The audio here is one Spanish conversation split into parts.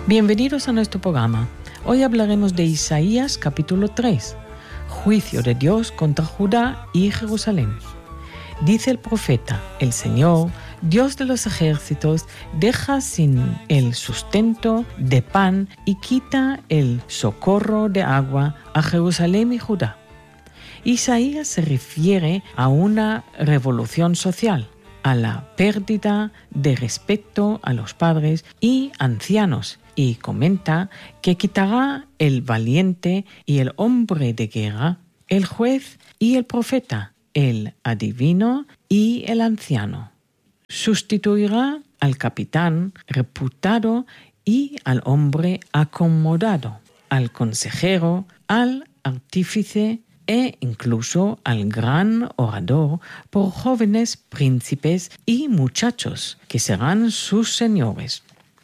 Bienvenidos a nuestro programa. Hoy hablaremos de Isaías capítulo 3, juicio de Dios contra Judá y Jerusalén. Dice el profeta: el Señor, Dios de los ejércitos, deja sin el sustento de pan y quita el socorro de agua a Jerusalén y Judá. Isaías se refiere a una revolución social, a la pérdida de respeto a los padres y ancianos, y comenta que quitará el valiente y el hombre de guerra, el juez y el profeta, el adivino y el anciano. Sustituirá al capitán reputado y al hombre acomodado, al consejero, al artífice e incluso al gran orador por jóvenes príncipes y muchachos que serán sus señores.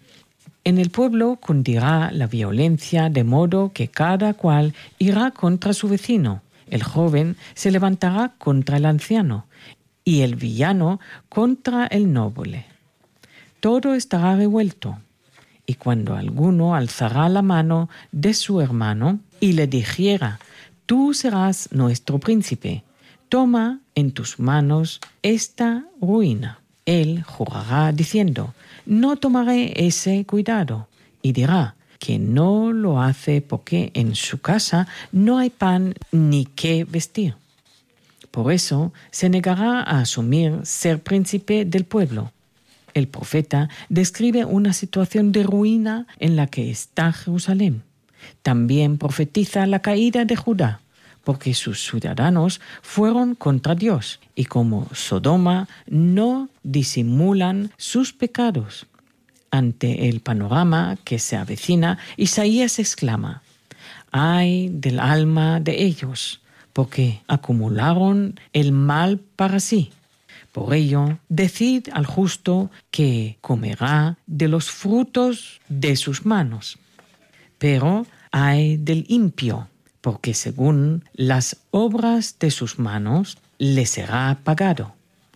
En el pueblo cundirá la violencia de modo que cada cual irá contra su vecino. El joven se levantará contra el anciano y el villano contra el noble. Todo estará revuelto, y cuando alguno alzará la mano de su hermano y le dijera: «Tú serás nuestro príncipe, toma en tus manos esta ruina», él jurará diciendo: «No tomaré ese cuidado», y dirá que no lo hace porque en su casa no hay pan ni qué vestir. Por eso se negará a asumir ser príncipe del pueblo. El profeta describe una situación de ruina en la que está Jerusalén. También profetiza la caída de Judá, porque sus ciudadanos fueron contra Dios y como Sodoma no disimulan sus pecados. Ante el panorama que se avecina, Isaías exclama: «Ay del alma de ellos, porque acumularon el mal para sí. Por ello, decid al justo que comerá de los frutos de sus manos. Pero ay del impío, porque según las obras de sus manos le será pagado.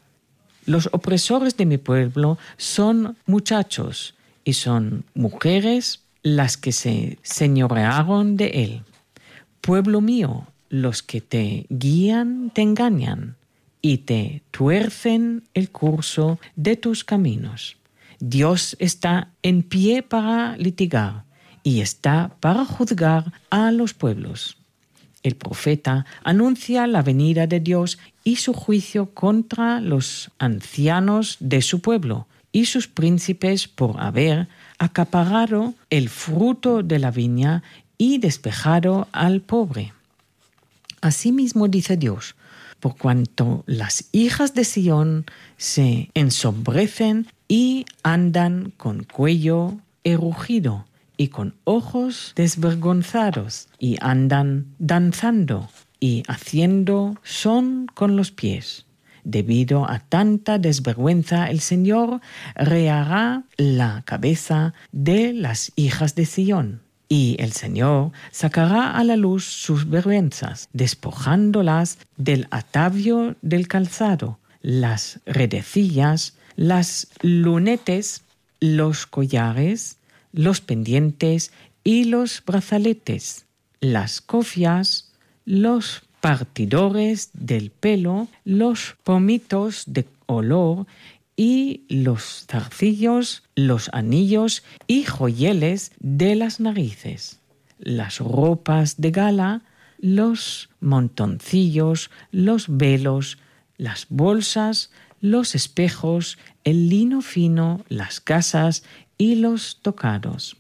Los opresores de mi pueblo son muchachos y son mujeres las que se señorearon de él. Pueblo mío, los que te guían te engañan y te tuercen el curso de tus caminos. Dios está en pie para litigar y está para juzgar a los pueblos». El profeta anuncia la venida de Dios y su juicio contra los ancianos de su pueblo y sus príncipes por haber acaparado el fruto de la viña y despejado al pobre. Asimismo dice Dios: «Por cuanto las hijas de Sión se ensombrecen y andan con cuello erguido y con ojos desvergonzados, y andan danzando y haciendo son con los pies. Debido a tanta desvergüenza, el Señor reará la cabeza de las hijas de Sión, y el Señor sacará a la luz sus vergüenzas, despojándolas del atavio del calzado, las redecillas, las lunetes, los collares, los pendientes y los brazaletes, las cofias, los partidores del pelo, los pomitos de olor y los zarcillos, los anillos y joyeles de las narices, las ropas de gala, los montoncillos, los velos, las bolsas, los espejos, el lino fino, las gasas y los tocados.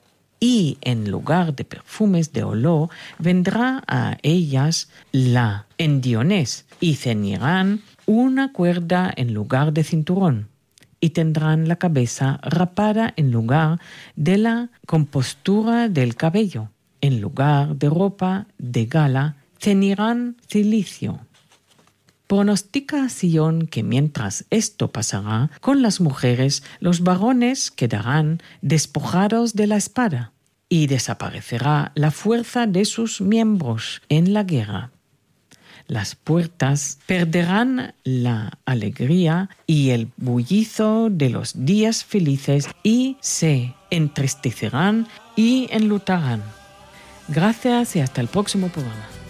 Y en lugar de perfumes de olor vendrá a ellas la endionez, y ceñirán una cuerda en lugar de cinturón, y tendrán la cabeza rapada en lugar de la compostura del cabello. En lugar de ropa de gala ceñirán cilicio». Pronostica Sión que mientras esto pasará con las mujeres, los varones quedarán despojados de la espada y desaparecerá la fuerza de sus miembros en la guerra. Las puertas perderán la alegría y el bullicio de los días felices y se entristecerán y enlutarán. Gracias y hasta el próximo programa.